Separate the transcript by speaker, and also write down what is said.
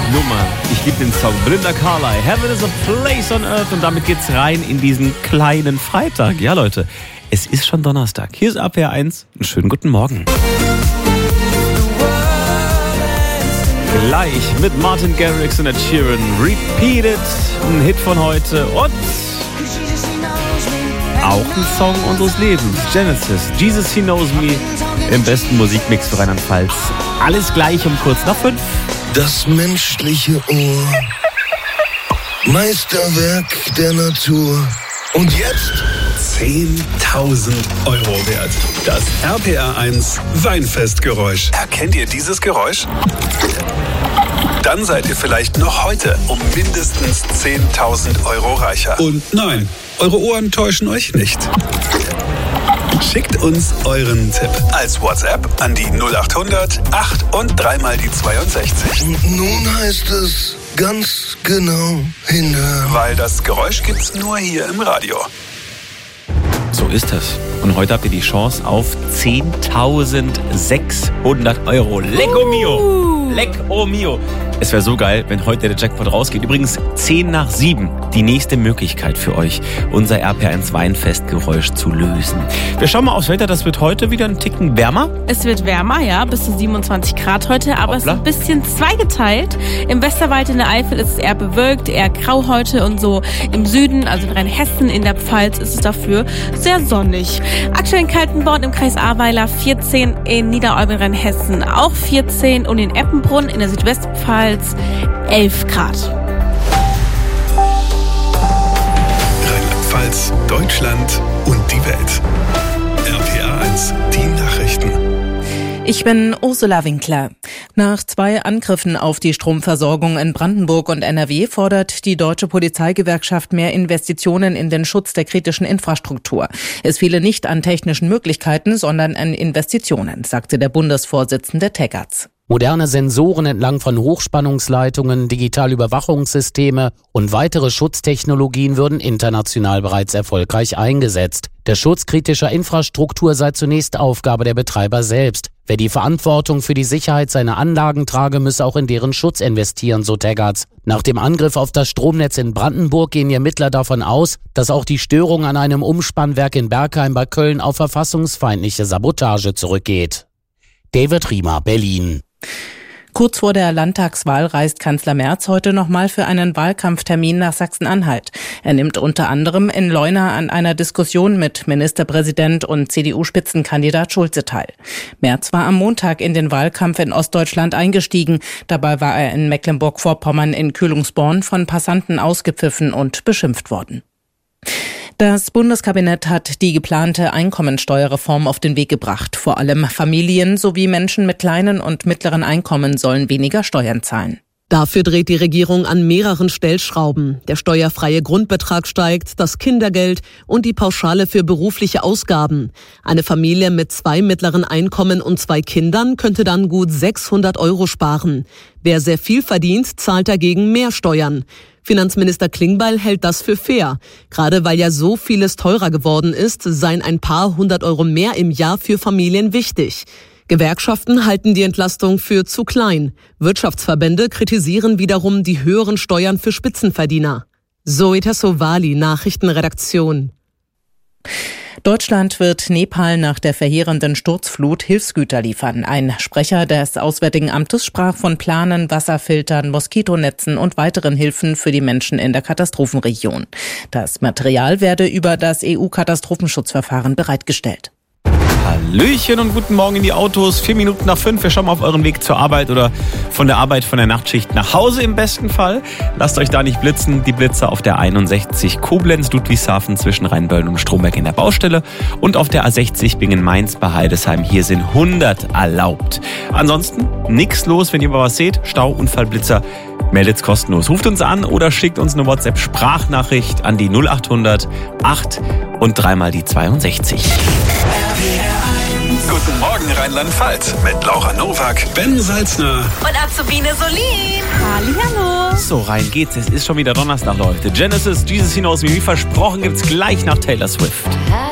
Speaker 1: Nummer. Ich liebe den Song. Belinda Carlisle, Heaven is a Place on Earth. Und damit geht's rein in diesen kleinen Freitag. Ja, Leute, es ist schon Donnerstag. Hier ist RPR 1. Einen schönen guten Morgen. Gleich mit Martin Garrix und Ed Sheeran. Repeat It, ein Hit von heute. Und auch ein Song unseres Lebens. Genesis, Jesus He Knows Me. Im besten Musikmix für Rheinland-Pfalz. Alles gleich um kurz nach 5.
Speaker 2: Das menschliche Ohr, Meisterwerk der Natur. Und jetzt
Speaker 3: 10.000 Euro wert. Das RPR 1 Weinfestgeräusch. Erkennt ihr dieses Geräusch? Dann seid ihr vielleicht noch heute um mindestens 10.000 Euro reicher. Und nein, eure Ohren täuschen euch nicht. Schickt uns euren Tipp als WhatsApp an die 0800 8 und 3 mal die 62.
Speaker 2: nun heißt es ganz genau hinhören.
Speaker 3: Weil das Geräusch gibt's nur hier im Radio.
Speaker 1: So ist es. Und heute habt ihr die Chance auf 10.600 Euro. Lecco mio! Lecco mio! Es wäre so geil, wenn heute der Jackpot rausgeht. Übrigens 10 nach 7. Die nächste Möglichkeit für euch, unser RPR1 Weinfestgeräusch zu lösen. Wir schauen mal aufs Wetter. Das wird heute wieder ein Ticken wärmer.
Speaker 4: Es wird wärmer, ja, bis zu 27 Grad heute, aber es ist ein bisschen zweigeteilt. Im Westerwald in der Eifel ist es eher bewölkt, eher grau heute und so im Süden, also in Rheinhessen, in der Pfalz, ist es dafür sehr sonnig. Aktuell in Kaltenborn im Kreis Ahrweiler 14, in Niederolm in Rheinhessen auch 14 und in Eppenbrunn in der Südwestpfalz 11 Grad.
Speaker 3: Rheinland-Pfalz, Deutschland und die Welt. RPR 1, die Nachrichten.
Speaker 5: Ich bin Ursula Winkler. Nach 2 Angriffen auf die Stromversorgung in Brandenburg und NRW fordert die Deutsche Polizeigewerkschaft mehr Investitionen in den Schutz der kritischen Infrastruktur. Es fehle nicht an technischen Möglichkeiten, sondern an Investitionen, sagte der Bundesvorsitzende Teggerts.
Speaker 6: Moderne Sensoren entlang von Hochspannungsleitungen, digitale Überwachungssysteme und weitere Schutztechnologien würden international bereits erfolgreich eingesetzt. Der Schutz kritischer Infrastruktur sei zunächst Aufgabe der Betreiber selbst. Wer die Verantwortung für die Sicherheit seiner Anlagen trage, müsse auch in deren Schutz investieren, so Teggerts. Nach dem Angriff auf das Stromnetz in Brandenburg gehen die Ermittler davon aus, dass auch die Störung an einem Umspannwerk in Bergheim bei Köln auf verfassungsfeindliche Sabotage zurückgeht. David Riemer, Berlin.
Speaker 5: Kurz vor der Landtagswahl reist Kanzler Merz heute nochmal für einen Wahlkampftermin nach Sachsen-Anhalt. Er nimmt unter anderem in Leuna an einer Diskussion mit Ministerpräsident und CDU-Spitzenkandidat Schulze teil. Merz war am Montag in den Wahlkampf in Ostdeutschland eingestiegen. Dabei war er in Mecklenburg-Vorpommern in Kühlungsborn von Passanten ausgepfiffen und beschimpft worden. Das Bundeskabinett hat die geplante Einkommensteuerreform auf den Weg gebracht. Vor allem Familien sowie Menschen mit kleinen und mittleren Einkommen sollen weniger Steuern zahlen.
Speaker 7: Dafür dreht die Regierung an mehreren Stellschrauben. Der steuerfreie Grundbetrag steigt, das Kindergeld und die Pauschale für berufliche Ausgaben. Eine Familie mit 2 mittleren Einkommen und 2 Kindern könnte dann gut 600 Euro sparen. Wer sehr viel verdient, zahlt dagegen mehr Steuern. Finanzminister Klingbeil hält das für fair. Gerade weil ja so vieles teurer geworden ist, seien ein paar 100 Euro mehr im Jahr für Familien wichtig. Gewerkschaften halten die Entlastung für zu klein. Wirtschaftsverbände kritisieren wiederum die höheren Steuern für Spitzenverdiener. Zoe Tassovali, Nachrichtenredaktion.
Speaker 5: Deutschland wird Nepal nach der verheerenden Sturzflut Hilfsgüter liefern. Ein Sprecher des Auswärtigen Amtes sprach von Planen, Wasserfiltern, Moskitonetzen und weiteren Hilfen für die Menschen in der Katastrophenregion. Das Material werde über das EU-Katastrophenschutzverfahren bereitgestellt.
Speaker 1: Hallöchen und guten Morgen in die Autos. 4 Minuten nach 5. Wir schauen mal auf euren Weg zur Arbeit oder von der Arbeit, von der Nachtschicht nach Hause im besten Fall. Lasst euch da nicht blitzen. Die Blitzer auf der 61 Koblenz-Ludwigshafen zwischen Rheinböllen und Stromberg in der Baustelle und auf der A60 Bingen-Mainz bei Heidesheim. Hier sind 100 erlaubt. Ansonsten nichts los, wenn ihr mal was seht. Stau, Unfall, Blitzer. Meldet's kostenlos. Ruft uns an oder schickt uns eine WhatsApp-Sprachnachricht an die 0800 8 und 3 mal die 62.
Speaker 3: Guten Morgen Rheinland-Pfalz mit Laura Nowak, Ben Salzner
Speaker 4: Und Azubine Solin. Hallihallo.
Speaker 1: So, rein geht's. Es ist schon wieder Donnerstag, Leute. Genesis, Jesus He Knows Me. Wie versprochen gibt's gleich nach Taylor Swift.